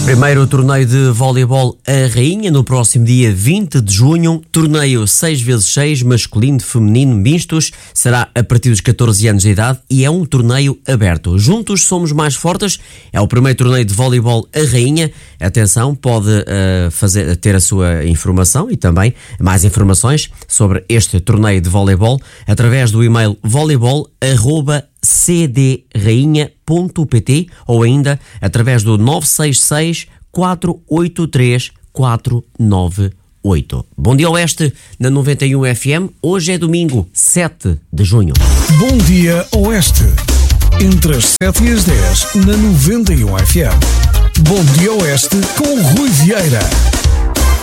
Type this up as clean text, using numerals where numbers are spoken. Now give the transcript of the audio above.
Primeiro torneio de voleibol A Rainha no próximo dia 20 de junho. Torneio 6x6 masculino, feminino, mistos. Será a partir dos 14 anos de idade e é um torneio aberto. Juntos somos mais fortes. É o primeiro torneio de voleibol A Rainha. Atenção, pode ter a sua informação e também mais informações sobre este torneio de voleibol através do e-mail voleibol@cdrainha.pt ou ainda através do 966 483 498. Bom dia Oeste na 91 FM. Hoje é domingo, 7 de junho. Bom dia Oeste. Entre as 7 e as 10 na 91 FM. Bom dia Oeste com o Rui Vieira.